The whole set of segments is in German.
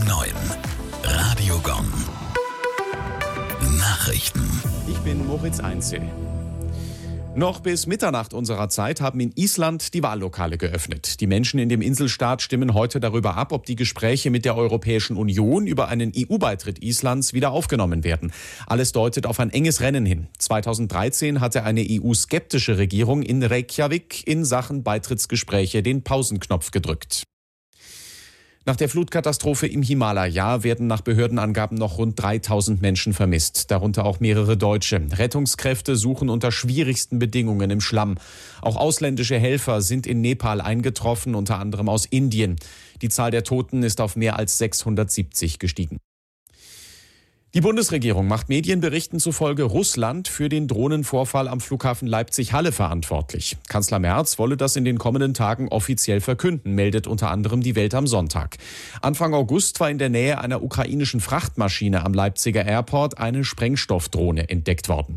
9. Radio Gong. Nachrichten. Ich bin Moritz Einzel. Noch bis Mitternacht unserer Zeit haben in Island die Wahllokale geöffnet. Die Menschen in dem Inselstaat stimmen heute darüber ab, ob die Gespräche mit der Europäischen Union über einen EU-Beitritt Islands wieder aufgenommen werden. Alles deutet auf ein enges Rennen hin. 2013 hatte eine EU-skeptische Regierung in Reykjavik in Sachen Beitrittsgespräche den Pausenknopf gedrückt. Nach der Flutkatastrophe im Himalaya werden nach Behördenangaben noch rund 3000 Menschen vermisst, darunter auch mehrere Deutsche. Rettungskräfte suchen unter schwierigsten Bedingungen im Schlamm. Auch ausländische Helfer sind in Nepal eingetroffen, unter anderem aus Indien. Die Zahl der Toten ist auf mehr als 670 gestiegen. Die Bundesregierung macht Medienberichten zufolge Russland für den Drohnenvorfall am Flughafen Leipzig-Halle verantwortlich. Kanzler Merz wolle das in den kommenden Tagen offiziell verkünden, meldet unter anderem die Welt am Sonntag. Anfang August war in der Nähe einer ukrainischen Frachtmaschine am Leipziger Airport eine Sprengstoffdrohne entdeckt worden.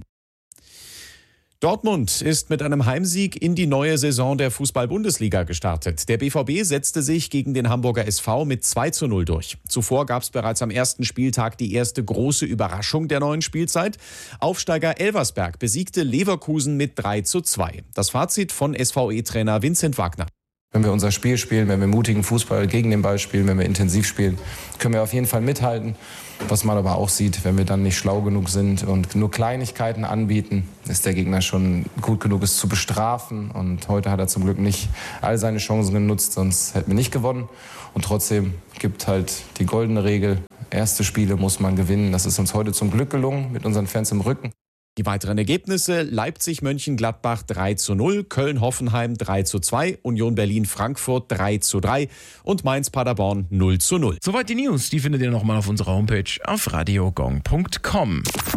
Dortmund ist mit einem Heimsieg in die neue Saison der Fußball-Bundesliga gestartet. Der BVB setzte sich gegen den Hamburger SV mit 2:0 durch. Zuvor gab es bereits am ersten Spieltag die erste große Überraschung der neuen Spielzeit. Aufsteiger Elversberg besiegte Leverkusen mit 3:2. Das Fazit von SVE-Trainer Vincent Wagner. Wenn wir unser Spiel spielen, wenn wir mutigen Fußball gegen den Ball spielen, wenn wir intensiv spielen, können wir auf jeden Fall mithalten. Was man aber auch sieht, wenn wir dann nicht schlau genug sind und nur Kleinigkeiten anbieten, ist der Gegner schon gut genug, es zu bestrafen. Und heute hat er zum Glück nicht all seine Chancen genutzt, sonst hätten wir nicht gewonnen. Und trotzdem gibt halt die goldene Regel, erste Spiele muss man gewinnen. Das ist uns heute zum Glück gelungen, mit unseren Fans im Rücken. Die weiteren Ergebnisse: Leipzig-Mönchengladbach 3:0, Köln-Hoffenheim 3:2, Union Berlin-Frankfurt 3:3 und Mainz-Paderborn 0:0. Soweit die News, die findet ihr nochmal auf unserer Homepage auf radiogong.com.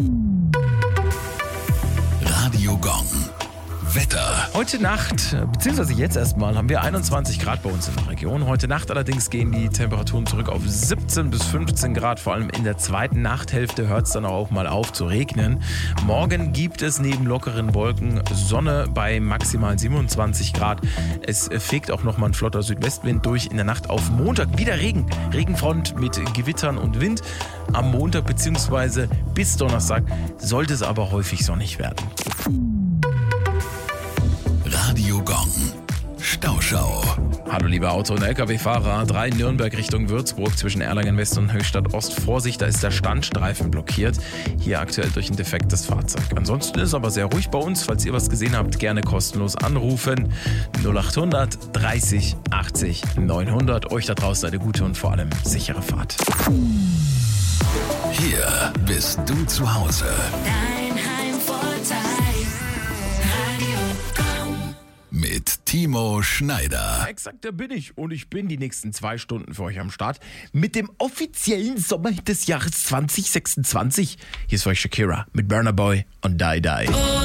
Radio Gong. Wetter. Heute Nacht, beziehungsweise jetzt erstmal, haben wir 21 Grad bei uns in der Region. Heute Nacht allerdings gehen die Temperaturen zurück auf 17 bis 15 Grad. Vor allem in der zweiten Nachthälfte hört es dann auch mal auf zu regnen. Morgen gibt es neben lockeren Wolken Sonne bei maximal 27 Grad. Es fegt auch nochmal ein flotter Südwestwind durch. In der Nacht auf Montag wieder Regen. Regenfront mit Gewittern und Wind. Am Montag beziehungsweise bis Donnerstag sollte es aber häufig sonnig werden. Radio Gong. Stauschau. Hallo liebe Auto- und Lkw-Fahrer, 3 Nürnberg Richtung Würzburg zwischen Erlangen West und Höchstadt Ost. Vorsicht, da ist der Standstreifen blockiert. Hier aktuell durch ein defektes Fahrzeug. Ansonsten ist es aber sehr ruhig bei uns. Falls ihr was gesehen habt, gerne kostenlos anrufen. 0800 30 80 900. Euch da draußen eine gute und vor allem sichere Fahrt. Hier bist du zu Hause. Dein Heimvorteil. Radio Gong. Mit Timo Schneider. Exakt, da bin ich. Und ich bin die nächsten 2 Stunden für euch am Start mit dem offiziellen Sommer des Jahres 2026. Hier ist für euch Shakira mit Burna Boy und Die Die.